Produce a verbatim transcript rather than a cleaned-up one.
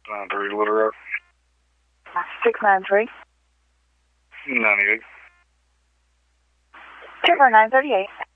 nine three Little Rock. six nine three. ninety-eight. Trooper nine thirty-eight.